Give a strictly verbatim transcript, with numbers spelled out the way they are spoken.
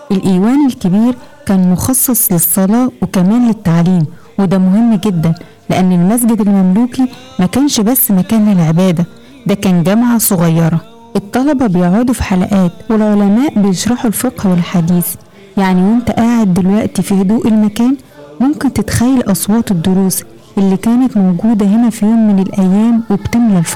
الإيوان الكبير كان مخصص للصلاة وكمان للتعليم، وده مهم جدا لأن المسجد المملوكي ما كانش بس مكان للعبادة، ده كان جامعة صغيرة. الطلبة بيقعدوا في حلقات والعلماء بيشرحوا الفقه والحديث. يعني وانت قاعد دلوقتي في هدوء المكان ممكن تتخيل أصوات الدروس اللي كانت موجودة هنا في يوم من الأيام وبتملى الفضاء.